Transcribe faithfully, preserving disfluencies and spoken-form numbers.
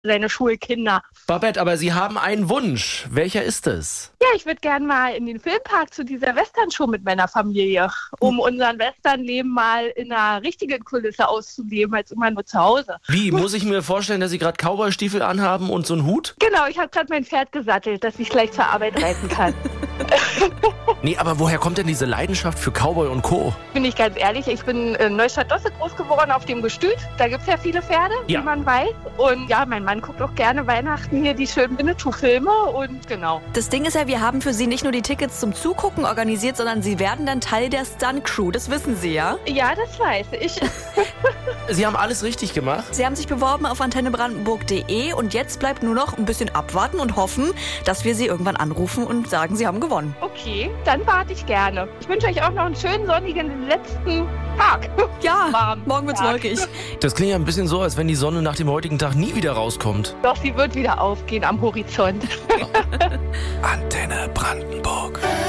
seine Schulkinder. Babette, aber Sie haben einen Wunsch. Welcher ist es? Ja, ich würde gerne mal in den Filmpark zu dieser Western-Show mit meiner Familie, um unseren Western-Leben mal in einer richtigen Kulisse auszuleben, als immer nur zu Hause. Wie, muss ich mir vorstellen, dass Sie gerade Cowboy-Stiefel anhaben und so einen Hut? Genau, ich habe gerade mein Pferd gesattelt, dass ich gleich zur Arbeit reiten kann. Nee, aber woher kommt denn diese Leidenschaft für Cowboy und Co.? Bin ich ganz ehrlich, ich bin in Neustadt-Dosse groß geworden auf dem Gestüt. Da gibt es ja viele Pferde, Ja. wie man weiß. Und ja, mein Mann guckt auch gerne Weihnachten hier die schönen Winnetou-Filme und genau. Das Ding ist ja, wir haben für Sie nicht nur die Tickets zum Zugucken organisiert, sondern Sie werden dann Teil der Stunt-Crew. Das wissen Sie, ja? Ja, das weiß ich. Sie haben alles richtig gemacht. Sie haben sich beworben auf antenne brandenburg punkt de und jetzt bleibt nur noch ein bisschen abwarten und hoffen, dass wir Sie irgendwann anrufen und sagen, Sie haben gewonnen. Okay, dann warte ich gerne. Ich wünsche euch auch noch einen schönen sonnigen letzten Tag. Ja, Warm morgen wird's Tag. wolkig. Das klingt ja ein bisschen so, als wenn die Sonne nach dem heutigen Tag nie wieder rauskommt. Doch, sie wird wieder aufgehen am Horizont. Antenne Brandenburg.